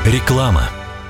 Реклама.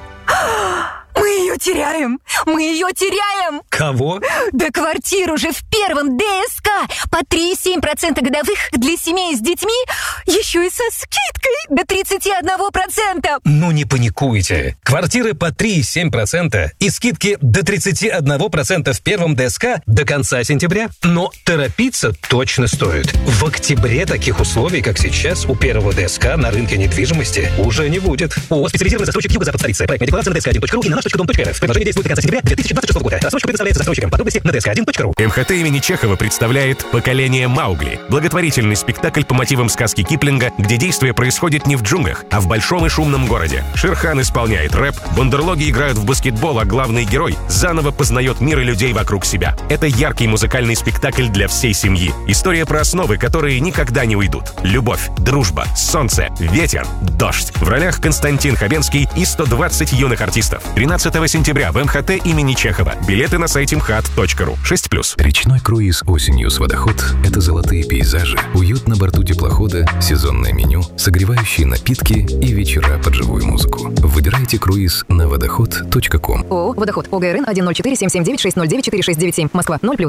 Мы ее теряем! Мы ее теряем! Кого? Да квартиру же в первом ДСК по 3,7% годовых для семей с детьми, еще и со скидкой до 31%. Ну не паникуйте. Квартиры по 3,7% и скидки до 31% в первом ДСК до конца сентября. Но торопиться точно стоит. В октябре таких условий, как сейчас, у первого ДСК на рынке недвижимости уже не будет. ООО «Специализированный застройщик Юго-Запад столицы». Проектная декларация на dsк1.ru и на nаш.dom.rf. Предложение действует до конца сентября 2026 года. Рассрочка предоставляется застройщикам. Подробности на dsk1.ru. МХТ имени Чехова представляет «Поколение Маугли» – благотворительный спектакль по мотивам сказки Киплинга, где действие происходит не в джунглях, а в большом и шумном городе. Шерхан исполняет рэп, бандерлоги играют в баскетбол, а главный герой заново познает мир и людей вокруг себя. Это яркий музыкальный спектакль для всей семьи. История про основы, которые никогда не уйдут. Любовь, дружба, солнце, ветер, дождь. В ролях Константин Хабенский и 120 юных артистов. 13 сентября в МХТ имени Чехова. Билеты на сайте mhat.ru. 6+. Речной круиз осенью с «Водоход» — это золотые пейзажи, уют на борту теплохода, сезонное меню, согревающие напитки и вечера под живую музыку. Выбирайте круиз на водоход.ком. ООО «Водоход». ОГРН 104-779-609-4697. Москва. 0+.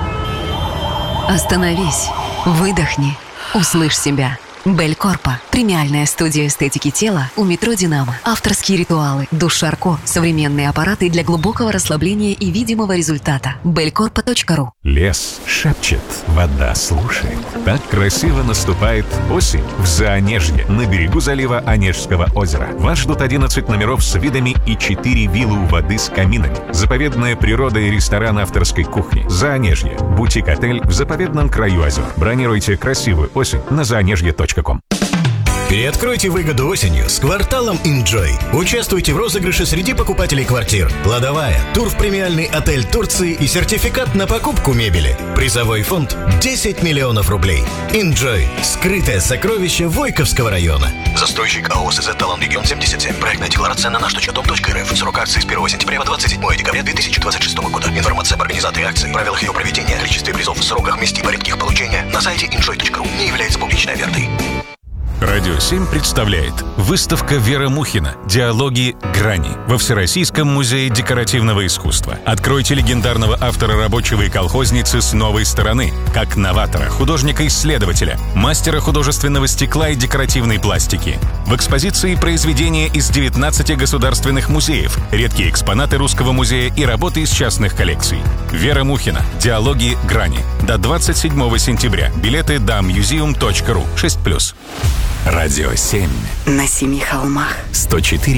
Остановись. Выдохни. Услышь себя. Белькорпа. Премиальная студия эстетики тела у метро «Динамо». Авторские ритуалы, душ Шарко, современные аппараты для глубокого расслабления и видимого результата. belcorpa.ru. Лес шепчет, вода слушает. Так красиво наступает осень в Заонежье, на берегу залива Онежского озера. Вас ждут 11 номеров с видами и 4 виллы у воды с каминами. Заповедная природа и ресторан авторской кухни. Заонежье. Бутик-отель в заповедном краю озер. Бронируйте красивую осень на заонежье.ком. Переоткройте выгоду осенью с кварталом Enjoy. Участвуйте в розыгрыше среди покупателей квартир. Кладовая, тур в премиальный отель Турции и сертификат на покупку мебели. Призовой фонд 10 миллионов рублей. Enjoy. Скрытое сокровище Войковского района. Застройщик АО СЗ «Талан Регион 77». Проектная декларация на nаш.dom.rf. Срок акции с 1 сентября по 27 декабря 2026 года. Информация об организаторе акции, правилах ее проведения, количестве призов, сроках, месте и порядке их получения на сайте enjoy.ru. Не является публичной офертой. Радио 7 представляет выставка Вера Мухина «Диалоги Грани» во Всероссийском музее декоративного искусства. Откройте легендарного автора «Рабочего» и «Колхозницы» с новой стороны, как новатора, художника-исследователя, мастера художественного стекла и декоративной пластики. В экспозиции произведения из 19 государственных музеев, редкие экспонаты Русского музея и работы из частных коллекций. Вера Мухина «Диалоги Грани» до 27 сентября. Билеты damuseum.ru. 6+. Радио 7. На 7 холмах. 104